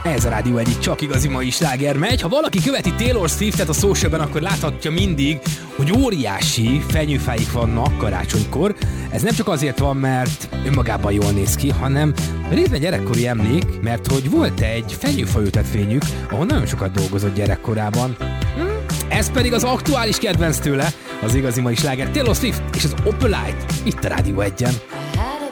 Ez a Rádió egyik csak igazi mai sláger megy. Ha valaki követi Taylor Swiftet a socialban, akkor láthatja mindig, hogy óriási fenyőfáik vannak karácsonykor. Ez nem csak azért van, mert önmagában jól néz ki, hanem részben gyerekkori emlék, mert hogy volt egy fenyőfa ültetvényük, ahol nagyon sokat dolgozott gyerekkorában. Ez pedig az aktuális kedvenc tőle, az igazi mai sláger Taylor Swift és az Opalite itt a Rádió 1-en.